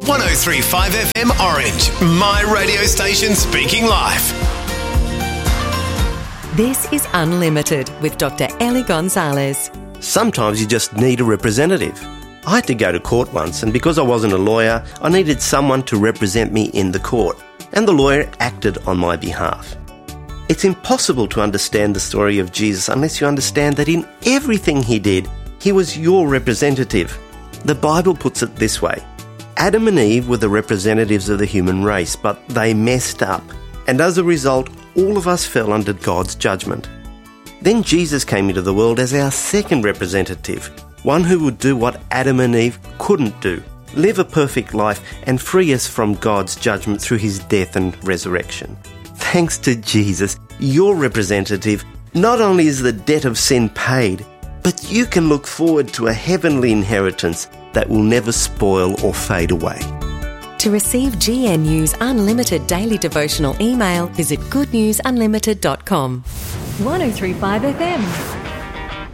103.5 FM Orange, my radio station speaking life. This is Unlimited with Dr. Ellie Gonzalez. Sometimes you just need a representative. I had to go to court once, and because I wasn't a lawyer, I needed someone to represent me in the court, and the lawyer acted on my behalf. It's impossible to understand the story of Jesus unless you understand that in everything he did, he was your representative. The Bible puts it this way: Adam and Eve were the representatives of the human race, but they messed up, and as a result, all of us fell under God's judgment. Then Jesus came into the world as our second representative, one who would do what Adam and Eve couldn't do, live a perfect life and free us from God's judgment through his death and resurrection. Thanks to Jesus, your representative, not only is the debt of sin paid, but you can look forward to a heavenly inheritance that will never spoil or fade away. To receive GNU's Unlimited Daily Devotional email, visit goodnewsunlimited.com. 103.5 FM.